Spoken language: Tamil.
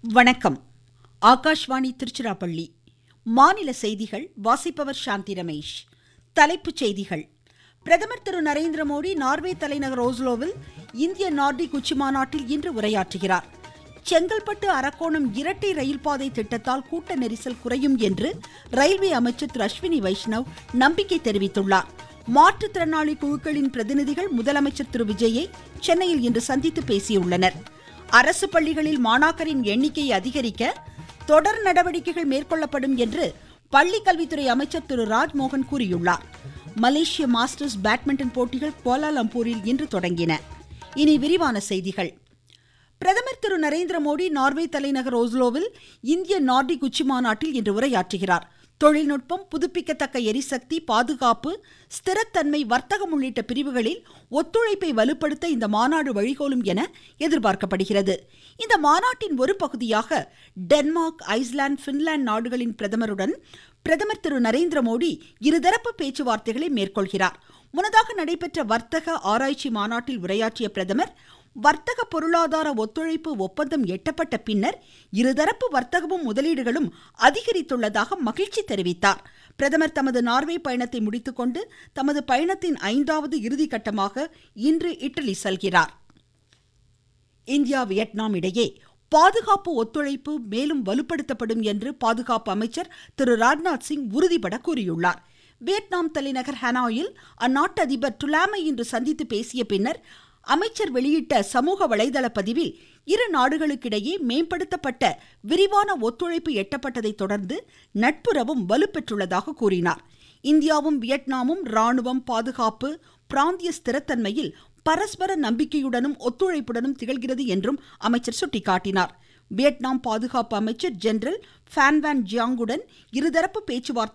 வணக்கம். ஆகாஷ்வாணி திருச்சிராப்பள்ளி. மாநில செய்திகள் வாசிப்பவர் சாந்தி ரமேஷ். தலைப்புச் செய்திகள். பிரதமர் திரு நரேந்திர மோடி நார்வே தலைநகர் ஓஸ்லோவில் இந்திய நார்டிக் உச்சி மாநாட்டில் இன்று உரையாற்றுகிறார். செங்கல்பட்டு அரக்கோணம் இரட்டை ரயில் பாதை திட்டத்தால் கூட்ட நெரிசல் குறையும் என்று ரயில்வே அமைச்சர் திரு அஸ்வினி வைஷ்ணவ் நம்பிக்கை தெரிவித்துள்ளார். மாற்றுத்திறனாளி குழுக்களின் பிரதிநிதிகள் முதலமைச்சர் திரு விஜயை சென்னையில் இன்று சந்தித்து பேசியுள்ளனர். அரசு பள்ளிகளில் மாணாக்கரின் எண்ணிக்கையை அதிகரிக்க தொடர் நடவடிக்கைகள் மேற்கொள்ளப்படும் என்று பள்ளிக்கல்வித்துறை அமைச்சர் திரு ராஜ்மோகன் கூறியுள்ளார். மலேசிய மாஸ்டர்ஸ் பேட்மிண்டன் போட்டிகள் கோலாலம்பூரில் இன்று தொடங்கின. இனி விரிவான செய்திகள். பிரதமர் திரு நரேந்திர மோடி நார்வே தலைநகர் ஓஸ்லோவில் இந்திய நார்டிக் உச்சி மாநாட்டில் இன்று உரையாற்றுகிறார். தொழில்நுட்பம், புதுப்பிக்கத்தக்க எரிசக்தி, பாதுகாப்பு, ஸ்திரத்தன்மை, வர்த்தகம் உள்ளிட்ட பிரிவுகளில் ஒத்துழைப்பை வலுப்படுத்த இந்த மாநாடு வழிகோலும் என எதிர்பார்க்கப்படுகிறது. இந்த மாநாட்டின் ஒரு பகுதியாக டென்மார்க், ஐஸ்லாந்து, பின்லாந்து நாடுகளின் பிரதமருடன் பிரதமர் திரு நரேந்திர மோடி இருதரப்பு பேச்சுவார்த்தைகளை மேற்கொள்கிறார். முன்னதாக நடைபெற்ற வர்த்தக ஆராய்ச்சி மாநாட்டில் உரையாற்றிய பிரதமர், வர்த்தக பொருளாதார ஒத்துழைப்பு ஒப்பந்தம் எட்டப்பட்ட பின்னர் இருதரப்பு வர்த்தகமும் முதலீடுகளும் அதிகரித்துள்ளதாக மகிழ்ச்சி தெரிவித்தார். பிரதமர் தமது நார்வே பயணத்தை முடித்துக்கொண்டு தமது பயணத்தின் 5வது இறுதி கட்டமாக இன்று இட்டலி செல்கிறார். இந்தியா வியட்நாம் இடையே பாதுகாப்பு ஒத்துழைப்பு மேலும் வலுப்படுத்தப்படும் என்று பாதுகாப்பு அமைச்சர் திரு ராஜ்நாத் சிங் உறுதிபட கூறியுள்ளார். வியட்நாம் தலைநகர் ஹனாயில் அந்நாட்டு அதிபர் டுலாமை இன்று சந்தித்து பேசிய பின்னர் அமைச்சர் வெளியிட்ட சமூக வலைதள பதிவில் இரு நாடுகளுக்கிடையே மேம்படுத்தப்பட்ட விரிவான ஒத்துழைப்பு எட்டப்பட்டதை தொடர்ந்து நட்புறவும் வலுப்பெற்றுள்ளதாக கூறினார். இந்தியாவும் வியட்நாமும் ராணுவம், பாதுகாப்பு, பிராந்திய ஸ்திரத்தன்மையில் பரஸ்பர நம்பிக்கையுடனும் ஒத்துழைப்புடனும் திகழ்கிறது என்றும் அமைச்சர் சுட்டிக்காட்டினார். வியட்நாம் பாதுகாப்பு அமைச்சர் ஜெனரல் ஃபேன் வான் ஜியாங்குடன் இருதரப்பு பேச்சுவார்த்தை